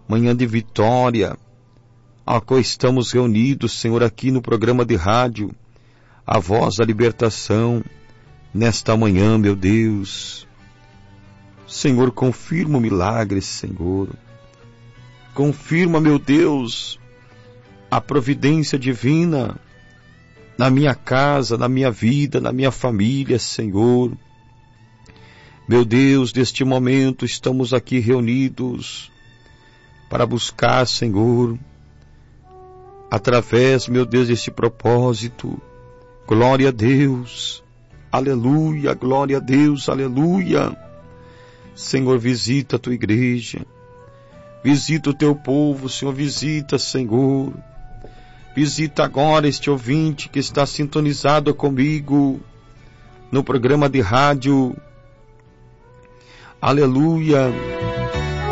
manhã de vitória, a qual estamos reunidos, Senhor, aqui no programa de rádio, a voz da libertação, nesta manhã, meu Deus. Senhor, confirma o milagre, Senhor. Confirma, meu Deus, a providência divina na minha casa, na minha vida, na minha família, Senhor. Meu Deus, neste momento estamos aqui reunidos para buscar, Senhor, através, meu Deus, desse propósito. Glória a Deus, aleluia, glória a Deus, aleluia. Senhor, visita a tua igreja, visita o teu povo, Senhor, visita, Senhor. Visita agora este ouvinte que está sintonizado comigo no programa de rádio. Aleluia.